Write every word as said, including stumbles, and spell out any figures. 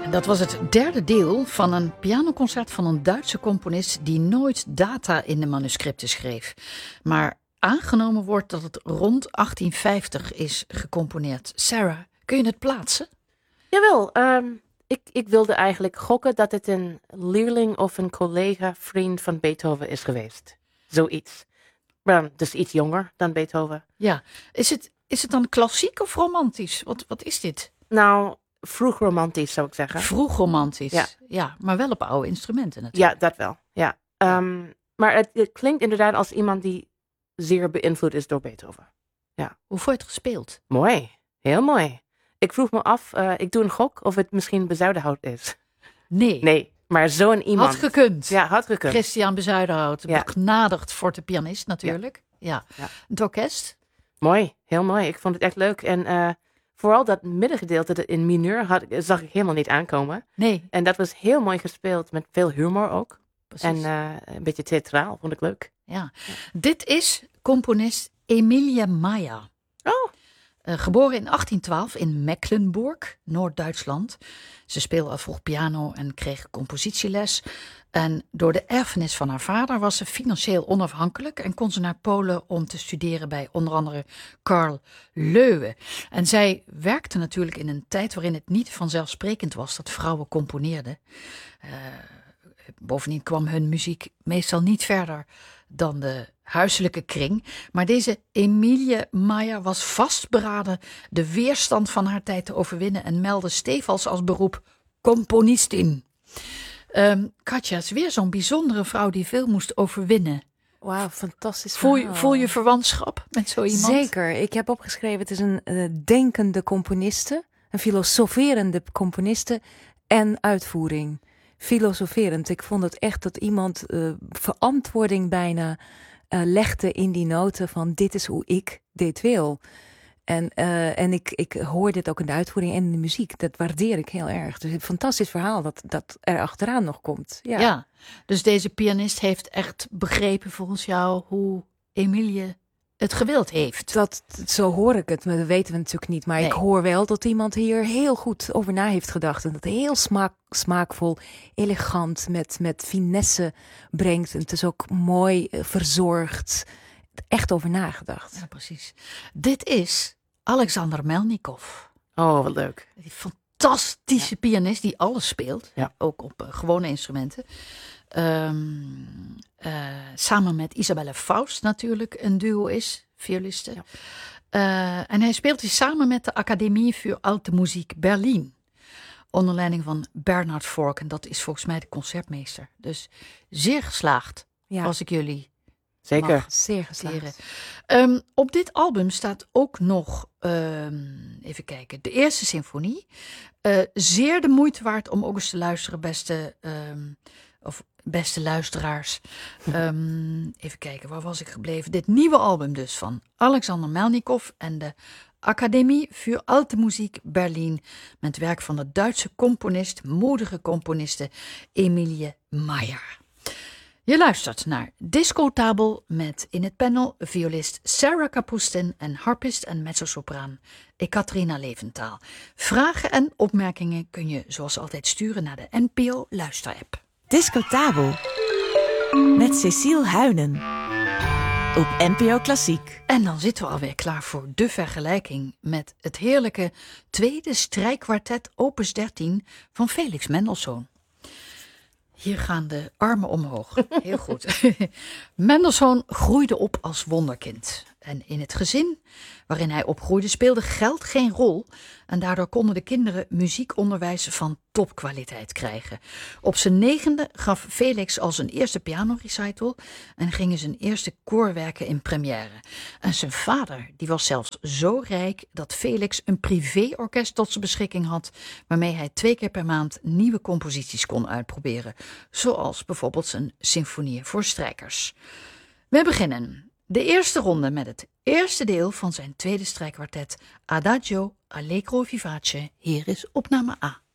Dat was het derde deel van een pianoconcert van een Duitse componist die nooit data in de manuscripten schreef. Maar aangenomen wordt dat het rond achttien vijftig is gecomponeerd. Sarah, kun je het plaatsen? Jawel, um, ik, ik wilde eigenlijk gokken dat het een leerling of een collega, vriend van Beethoven is geweest. Zoiets. Um, dus iets jonger dan Beethoven. Ja, is het, is het dan klassiek of romantisch? Wat, wat is dit? Nou, vroeg romantisch zou ik zeggen. Vroeg romantisch, ja. ja, maar wel op oude instrumenten natuurlijk. Ja, dat wel, ja. Um, maar het, het klinkt inderdaad als iemand die zeer beïnvloed is door Beethoven. Ja. Hoe vond je het gespeeld? Mooi, heel mooi. Ik vroeg me af, uh, ik doe een gok of het misschien Bezuidenhout is. Nee. Nee, maar zo'n iemand. Had gekund. Ja, had gekund. Christian Bezuidenhout, ja. begnadigd fortepianist natuurlijk. Ja. Ja. ja. Het orkest? Mooi, heel mooi. Ik vond het echt leuk. En uh, vooral dat middengedeelte in mineur had, zag ik helemaal niet aankomen. Nee. En dat was heel mooi gespeeld, met veel humor ook. Precies. En uh, een beetje theatraal, vond ik leuk. Ja. ja. Dit is componist Emilie Mayer. Oh. Uh, geboren in achttien twaalf in Mecklenburg, Noord-Duitsland. Ze speelde al vroeg piano en kreeg compositieles. En door de erfenis van haar vader was ze financieel onafhankelijk en kon ze naar Polen om te studeren bij onder andere Karl Löwe. En zij werkte natuurlijk in een tijd waarin het niet vanzelfsprekend was dat vrouwen componeerden. Uh, bovendien kwam hun muziek meestal niet verder dan de huiselijke kring. Maar deze Emilie Mayer was vastberaden de weerstand van haar tijd te overwinnen en meldde stevast als beroep componistin. Um, Katja is weer zo'n bijzondere vrouw die veel moest overwinnen. Wauw, fantastisch voel je, voel je verwantschap met zo iemand? Zeker. Ik heb opgeschreven, het is een uh, denkende componiste, een filosoferende componiste en uitvoering. Filosoferend. Ik vond het echt dat iemand uh, verantwoording bijna uh, legde in die noten van dit is hoe ik dit wil. En, uh, en ik, ik hoor dit ook in de uitvoering en in de muziek. Dat waardeer ik heel erg. Dus een fantastisch verhaal dat, dat er achteraan nog komt. Ja. ja, dus deze pianist heeft echt begrepen volgens jou hoe Emilie het gewild heeft. Dat, zo hoor ik het, maar dat weten we natuurlijk niet. Maar nee. Ik hoor wel dat iemand hier heel goed over na heeft gedacht. En dat heel smaak, smaakvol, elegant, met, met finesse brengt. En het is ook mooi uh, verzorgd. Echt over nagedacht. Ja, precies. Dit is Alexander Melnikov. Oh, wat leuk. Die fantastische ja. pianist die alles speelt. Ja. Ook op uh, gewone instrumenten. Um, uh, samen met Isabelle Faust natuurlijk een duo is, violiste. Ja. Uh, en hij speelt hier samen met de Academie für Alte Musik Berlin. Onder leiding van Bernhard Fork. En dat is volgens mij de concertmeester. Dus zeer geslaagd, ja. als ik jullie Zeker. mag zeer geslaagd. Um, op dit album staat ook nog, um, even kijken, de eerste symfonie. Uh, zeer de moeite waard om ook eens te luisteren, beste, um, of beste luisteraars. Um, even kijken, waar was ik gebleven? Dit nieuwe album dus van Alexander Melnikov en de Academie für Alte Musik Berlin. Met werk van de Duitse componist, moedige componiste Emilie Mayer. Je luistert naar Discotabel met in het panel violist Sarah Kapustin en harpist en mezzosopraan Ekaterina Leventaal. Vragen en opmerkingen kun je zoals altijd sturen naar de N P O luisterapp. Discotabel met Cecile Huynen op N P O Klassiek. En dan zitten we alweer klaar voor de vergelijking met het heerlijke tweede strijkkwartet opus dertien van Felix Mendelssohn. Hier gaan de armen omhoog. Heel goed. Mendelssohn groeide op als wonderkind. En in het gezin waarin hij opgroeide speelde geld geen rol. En daardoor konden de kinderen muziekonderwijs van topkwaliteit krijgen. Op zijn negende gaf Felix al zijn eerste pianorecital en gingen zijn eerste koorwerken in première. En zijn vader die was zelfs zo rijk dat Felix een privéorkest tot zijn beschikking had, waarmee hij twee keer per maand nieuwe composities kon uitproberen. Zoals bijvoorbeeld zijn symfonieën voor strijkers. We beginnen de eerste ronde met het eerste deel van zijn tweede strijkkwartet Adagio Allegro Vivace. Hier is opname A.